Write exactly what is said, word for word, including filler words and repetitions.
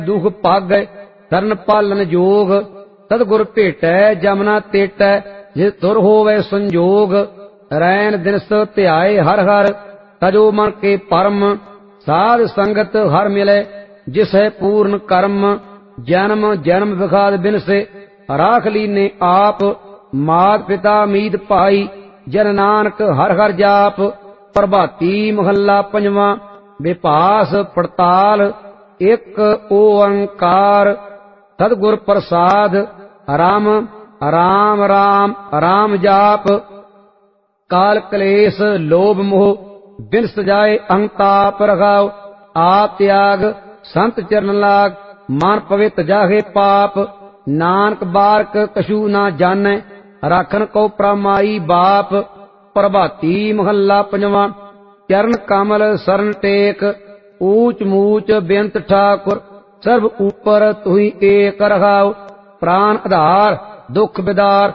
दुख पागै धरन पालन जोग। सतगुर भेटै जमना तेटै जिस तुर होवै संजोग। रैन दिनस ध्याए हर हर तजो मन के परम। साध संगत हर मिलै जिस है पूर्ण कर्म। जन्म जन्म विखाद बिनसे राख लीने आप। मात पिता मीत पाई जन नानक हर हर जाप। प्रभाती महला पंजवा विपास पड़ताल एक ओंकार। सतगुर प्रसाद राम राम राम राम जाप। काल कलेश लोभ मोह बिनस जाए अहंताप रखाओ। आप त्याग संत चरण लाग मन पवित जाहे पाप। नानक बारक कछू ना जानै राखन को प्रमाई बाप। प्रभाती महला पंजवा चरण कमल शरण टेक। ऊंच मूच बेअंत ठाकुर सर्व ऊपर तुही एक रखाओ। प्राण आधार दुख बिदार